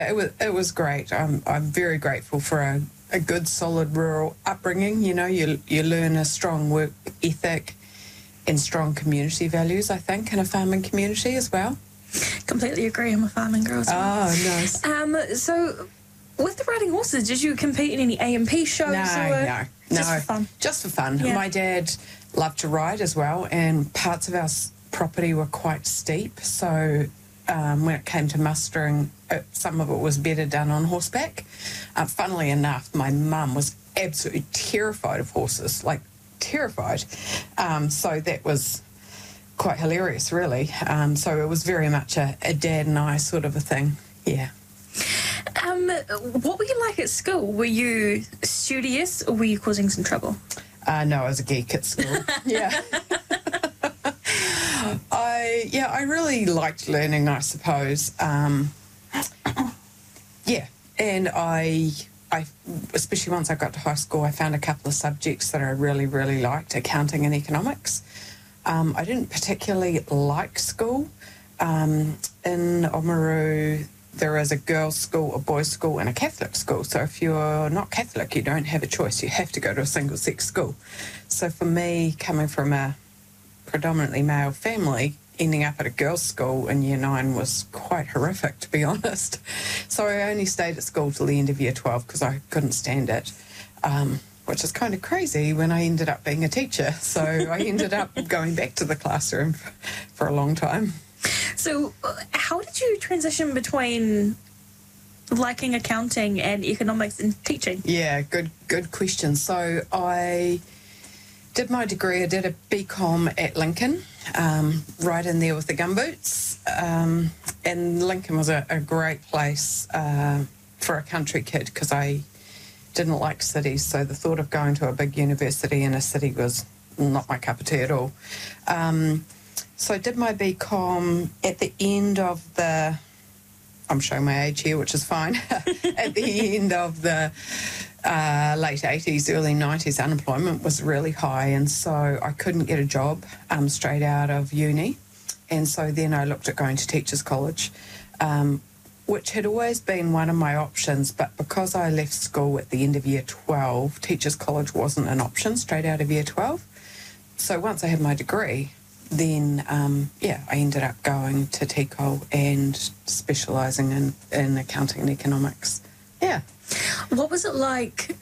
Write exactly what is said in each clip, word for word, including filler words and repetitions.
It was, it was great. I'm, I'm very grateful for a, a good, solid rural upbringing. You know, you, you learn a strong work ethic and strong community values, I think, in a farming community as well. Completely agree. I'm a farming girl as well. Oh, nice. Um, so, with the riding horses, did you compete in any A M P shows? No, or no, just no. for fun? Just for fun. Yeah. My dad loved to ride as well, and parts of our s- property were quite steep, so um, when it came to mustering, it, some of it was better done on horseback. Uh, funnily enough, my mum was absolutely terrified of horses, like terrified. Um, so that was quite hilarious, really. Um, so it was very much a, a dad and I sort of a thing, yeah. Um, what were you like at school? Were you studious or were you causing some trouble? Uh, no, I was a geek at school. yeah. I yeah, I really liked learning, I suppose. Um, yeah, and I, I, especially once I got to high school, I found a couple of subjects that I really, really liked, accounting and economics. Um, I didn't particularly like school. Um, in Oamaru, there is a girls' school, a boys' school, and a Catholic school. So if you're not Catholic, you don't have a choice. You have to go to a single-sex school. So for me, coming from a predominantly male family, ending up at a girls' school in year nine was quite horrific, to be honest. So I only stayed at school till the end of year twelve because I couldn't stand it, um, which is kind of crazy when I ended up being a teacher. So I ended up going back to the classroom for, for a long time. So uh, how did you transition between liking accounting and economics and teaching? Yeah, good good question. So I did my degree, I did a B Com at Lincoln, um, right in there with the gumboots. Um, and Lincoln was a, a great place uh, for a country kid because I didn't like cities, so the thought of going to a big university in a city was not my cup of tea at all. Um, so I did my B Com at the end of the, I'm showing my age here, which is fine, at the end of the uh, late eighties, early nineties, unemployment was really high, and so I couldn't get a job um, straight out of uni. And so then I looked at going to Teachers College, um, which had always been one of my options, but because I left school at the end of year twelve, Teachers College wasn't an option straight out of year twelve. So once I had my degree, then, um, yeah, I ended up going to T C O L and specialising in, in accounting and economics. Yeah. What was it like?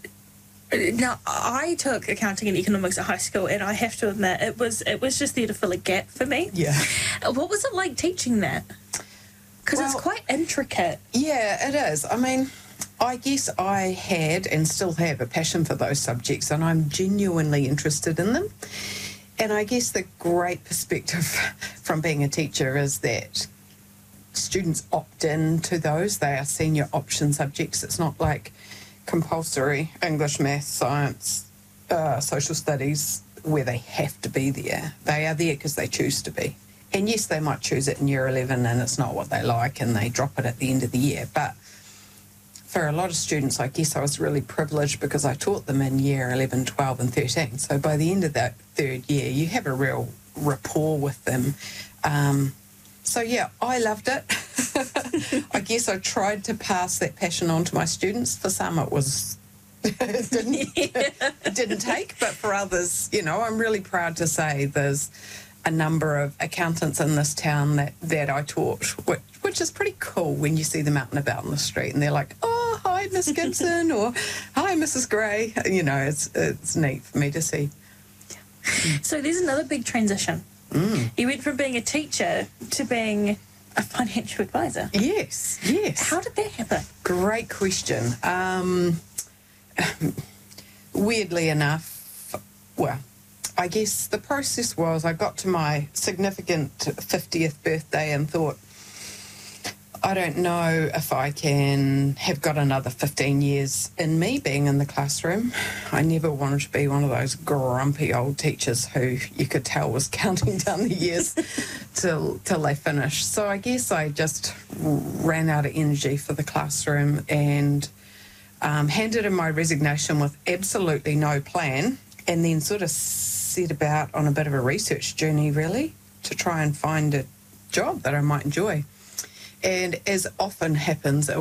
Now, I took accounting and economics at high school, and I have to admit, it was it was just there to fill a gap for me. Yeah. What was it like teaching that? Because Well, it's quite intricate. Yeah, it is. I mean, I guess I had and still have a passion for those subjects, and I'm genuinely interested in them. And I guess the great perspective from being a teacher is that students opt in to those. They are senior option subjects. It's not like compulsory English, maths, science, uh, social studies, where they have to be there. They are there because they choose to be. And yes, they might choose it in year eleven and it's not what they like and they drop it at the end of the year. But for a lot of students, I guess I was really privileged because I taught them in year eleven, twelve and thirteen. So by the end of that third year, you have a real rapport with them. Um, so yeah, I loved it. I guess I tried to pass that passion on to my students. For some it was, it didn't, it didn't take, but for others, you know, I'm really proud to say there's a number of accountants in this town that, that I taught, which, which is pretty cool when you see them out and about in the street and they're like, oh, hi, Miss Gibson, or hi, Missus Gray. You know, it's it's neat for me to see. So there's another big transition. Mm. You went from being a teacher to being a financial advisor. Yes, yes. How did that happen? Great question. Um, weirdly enough, well, I guess the process was I got to my significant fiftieth birthday and thought, I don't know if I can have got another fifteen years in me being in the classroom. I never wanted to be one of those grumpy old teachers who you could tell was counting down the years till till they finished. So I guess I just ran out of energy for the classroom and um, handed in my resignation with absolutely no plan, and then sort of set about on a bit of a research journey, really, to try and find a job that I might enjoy. And as often happens,